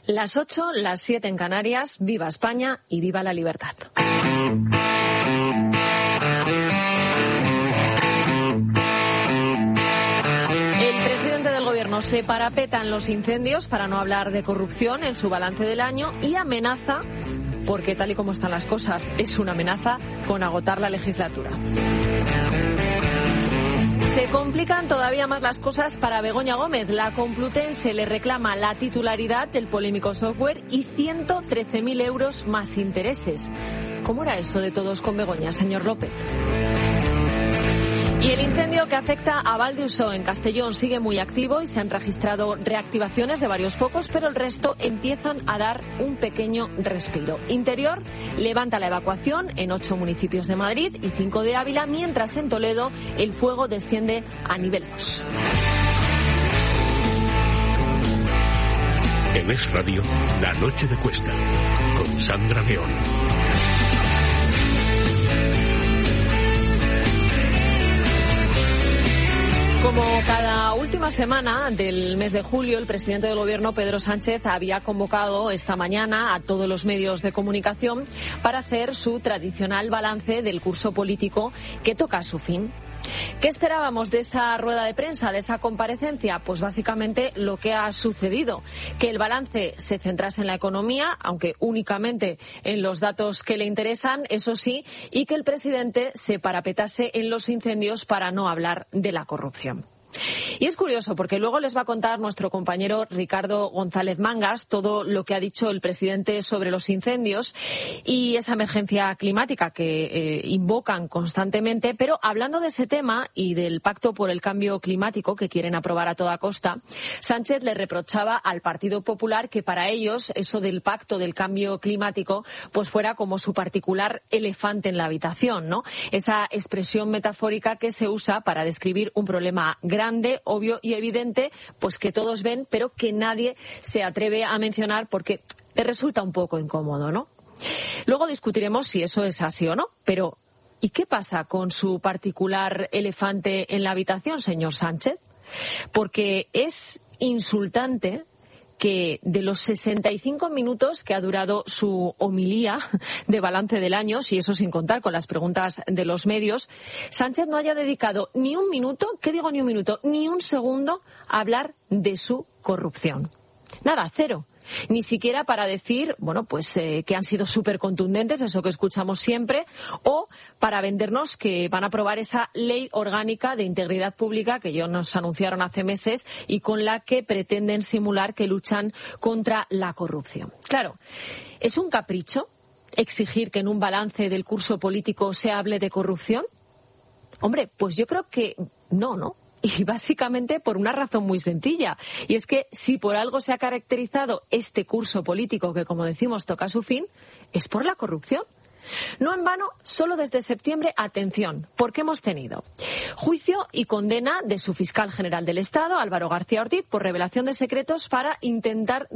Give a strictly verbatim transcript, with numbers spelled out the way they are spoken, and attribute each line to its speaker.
Speaker 1: Las ocho, las siete en Canarias. Viva España y viva la libertad. El presidente del Gobierno se parapeta en los incendios para no hablar de corrupción en su balance del año y amenaza, porque tal y como están las cosas, es una amenaza, con agotar la legislatura. Se complican todavía más las cosas para Begoña Gómez. La Complutense le reclama la titularidad del polémico software y ciento trece mil euros más intereses. ¿Cómo era eso de todos con Begoña, señor López? Y el incendio que afecta a Val d'Usó en Castellón sigue muy activo y se han registrado reactivaciones de varios focos, pero el resto empiezan a dar un pequeño respiro. Interior levanta la evacuación en ocho municipios de Madrid y cinco de Ávila, mientras en Toledo el fuego desciende a nivel dos.
Speaker 2: En Es Radio, La Noche de Cuesta, con Sandra León.
Speaker 1: Como cada última semana del mes de julio, el presidente del Gobierno, Pedro Sánchez, había convocado esta mañana a todos los medios de comunicación para hacer su tradicional balance del curso político que toca a su fin. ¿Qué esperábamos de esa rueda de prensa, de esa comparecencia? Pues básicamente lo que ha sucedido, que el balance se centrase en la economía, aunque únicamente en los datos que le interesan, eso sí, y que el presidente se parapetase en los incendios para no hablar de la corrupción. Y es curioso porque luego les va a contar nuestro compañero Ricardo González Mangas todo lo que ha dicho el presidente sobre los incendios y esa emergencia climática que eh, invocan constantemente. Pero hablando de ese tema y del pacto por el cambio climático que quieren aprobar a toda costa, Sánchez le reprochaba al Partido Popular que para ellos eso del pacto del cambio climático pues fuera como su particular elefante en la habitación, ¿no? Esa expresión metafórica que se usa para describir un problema grande, grande, obvio y evidente, pues que todos ven, pero que nadie se atreve a mencionar porque le resulta un poco incómodo, ¿no? Luego discutiremos si eso es así o no, pero ¿y qué pasa con su particular elefante en la habitación, señor Sánchez? Porque es insultante que de los sesenta y cinco minutos que ha durado su homilía de balance del año, si eso sin contar con las preguntas de los medios, Sánchez no haya dedicado ni un minuto, ¿qué digo ni un minuto? Ni un segundo a hablar de su corrupción. Nada, cero. Ni siquiera para decir, bueno, pues eh, que han sido súper contundentes, eso que escuchamos siempre, o para vendernos que van a aprobar esa ley orgánica de integridad pública que ellos nos anunciaron hace meses y con la que pretenden simular que luchan contra la corrupción. Claro, ¿es un capricho exigir que en un balance del curso político se hable de corrupción? Hombre, pues yo creo que no, ¿no? Y básicamente por una razón muy sencilla. Y es que si por algo se ha caracterizado este curso político que, como decimos, toca su fin, es por la corrupción. No en vano, solo desde septiembre, atención, porque hemos tenido juicio y condena de su fiscal general del Estado, Álvaro García Ortiz, por revelación de secretos para intentar